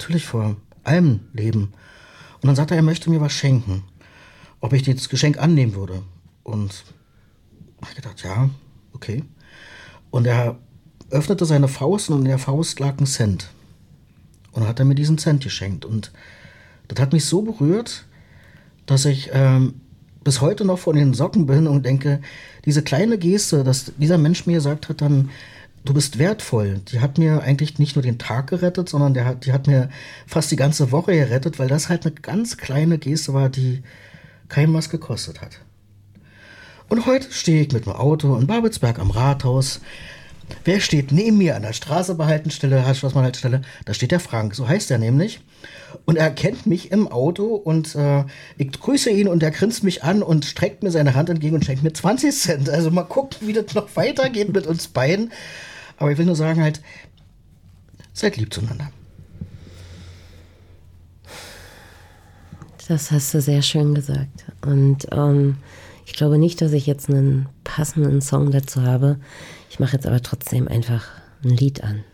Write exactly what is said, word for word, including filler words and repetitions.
natürlich vor allem leben. Und dann sagt er, er möchte mir was schenken. Ob ich das Geschenk annehmen würde. Und ich habe gedacht, ja, okay. Und er öffnete seine Faust und in der Faust lag ein Cent. Und dann hat er mir diesen Cent geschenkt. Und das hat mich so berührt, dass ich ähm, bis heute noch von den Socken bin und denke, diese kleine Geste, dass dieser Mensch mir gesagt hat dann, du bist wertvoll, die hat mir eigentlich nicht nur den Tag gerettet, sondern der hat, die hat mir fast die ganze Woche gerettet, weil das halt eine ganz kleine Geste war, die keinem was gekostet hat. Und heute stehe ich mit dem Auto in Babelsberg am Rathaus. Wer steht neben mir an der Straße Behaltenstelle, Schlossmann-Haltestelle? Da steht der Frank, so heißt er nämlich. Und er erkennt mich im Auto und äh, ich grüße ihn und er grinst mich an und streckt mir seine Hand entgegen und schenkt mir zwanzig Cent. Also mal gucken, wie das noch weitergeht mit uns beiden. Aber ich will nur sagen halt, seid lieb zueinander. Das hast du sehr schön gesagt. Und ähm, ich glaube nicht, dass ich jetzt einen passenden Song dazu habe. Ich mache jetzt aber trotzdem einfach ein Lied an.